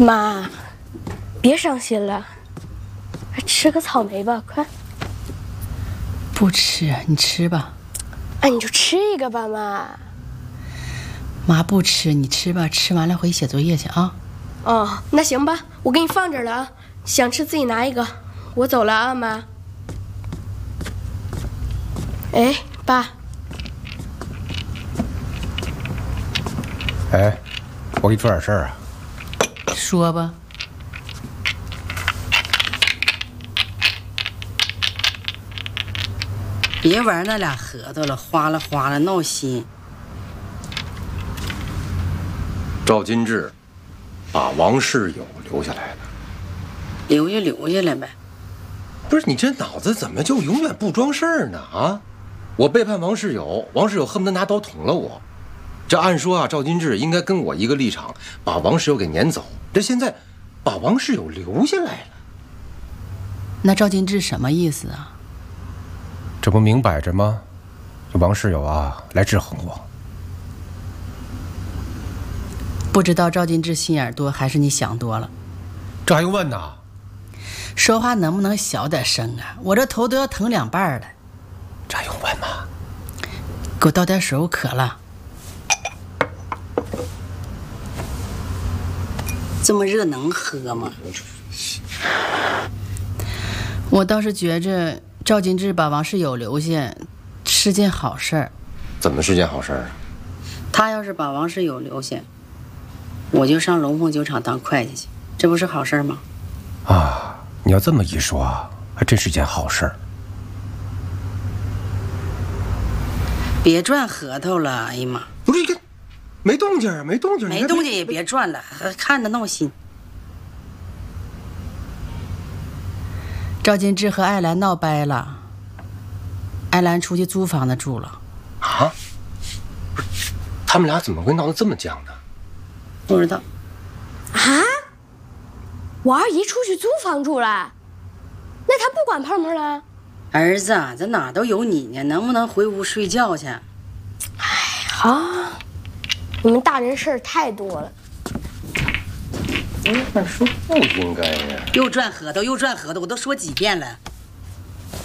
妈，别伤心了，吃个草莓吧，快。 不吃，你吃吧。 哎，你就吃一个吧，妈。 妈不吃，你吃吧，吃完了回去写作业去啊。 哦，那行吧，我给你放这儿了啊，想吃自己拿一个。我走了啊，妈。哎，爸。 哎，我给你说点事儿啊。 说吧。别玩那俩核桃了，哗啦哗啦闹心。 赵金志把王世友留下来了， 留下来呗。 不是你这脑子怎么就永远不装事儿呢？啊！我背叛王世友，王世友恨不得拿刀捅了我。这按说啊，赵金志应该跟我一个立场，把王世友给撵走。这现在把王世友留下来了， 那赵金志什么意思啊？ 这不明摆着吗？这王世友啊，来制衡我。 不知道赵金志心眼多，还是你想多了？ 这还用问呐？ 说话能不能小点声啊？我这头都要疼2瓣了。 这还用问吗？ 给我倒点水，我渴了。这么热能喝吗？我倒是觉着赵金志把王世友留下是件好事儿。 怎么是件好事儿啊？ 他要是把王世友留下，我就上龙凤酒厂当会计去，这不是好事吗？ 啊，你要这么一说，还真是件好事儿。 别转核桃了，哎呀妈！ 不是，没动静儿，没动静儿， 没动静也别转了，看着闹心。赵金志和艾兰闹掰了，艾兰出去租房子住了。 啊？不是，他们俩怎么会闹得这么僵呢？ 不知道。 啊？我二姨出去租房住了，那她不管泡沫了？ 儿子，这哪都有你呢，能不能回屋睡觉去？ 哎呀，你们大人事儿太多了。 按说不应该呀。 又转核桃，我都说几遍了。